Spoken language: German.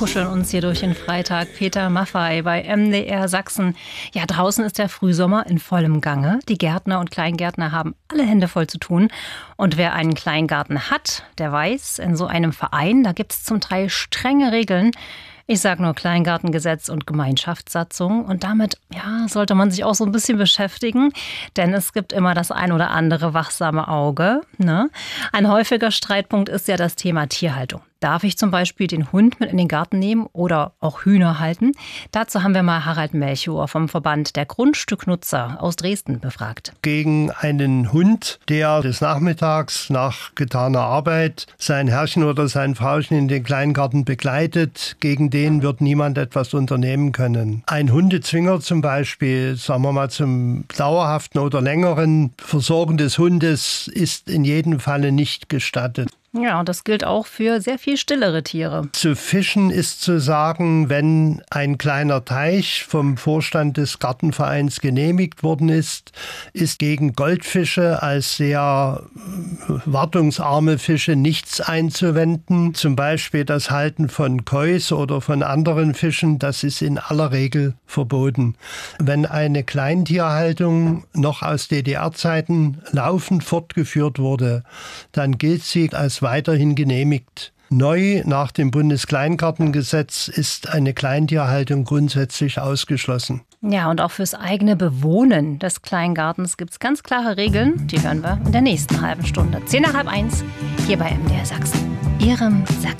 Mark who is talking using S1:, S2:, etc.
S1: kuscheln uns hier durch den Freitag. Peter Maffay bei MDR Sachsen. Ja, draußen ist der Frühsommer in vollem Gange. Die Gärtner und Kleingärtner haben alle Hände voll zu tun. Und wer einen Kleingarten hat, der weiß, in so einem Verein, da gibt es zum Teil strenge Regeln. Ich sage nur Kleingartengesetz und Gemeinschaftssatzung. Und damit sollte man sich auch so ein bisschen beschäftigen. Denn es gibt immer das ein oder andere wachsame Auge. Ne? Ein häufiger Streitpunkt ist ja das Thema Tierhaltung. Darf ich zum Beispiel den Hund mit in den Garten nehmen oder auch Hühner halten? Dazu haben wir mal Harald Melchior vom Verband der Grundstücknutzer aus Dresden befragt.
S2: Gegen einen Hund, der des Nachmittags nach getaner Arbeit sein Herrchen oder sein Frauchen in den Kleingarten begleitet, gegen den wird niemand etwas unternehmen können. Ein Hundezwinger zum Beispiel, sagen wir mal zum dauerhaften oder längeren Versorgen des Hundes, ist in jedem Falle nicht gestattet.
S1: Ja, und das gilt auch für sehr viel stillere Tiere.
S2: Zu fischen ist zu sagen, wenn ein kleiner Teich vom Vorstand des Gartenvereins genehmigt worden ist gegen Goldfische als sehr wartungsarme Fische nichts einzuwenden. Zum Beispiel das Halten von Kois oder von anderen Fischen, das ist in aller Regel verboten. Wenn eine Kleintierhaltung noch aus DDR-Zeiten laufend fortgeführt wurde, dann gilt sie als weiterhin genehmigt. Neu nach dem Bundeskleingartengesetz ist eine Kleintierhaltung grundsätzlich ausgeschlossen.
S1: Ja, und auch fürs eigene Bewohnen des Kleingartens gibt es ganz klare Regeln. Die hören wir in der nächsten halben Stunde. 10:30 hier bei MDR Sachsen. Ihrem Sachsen.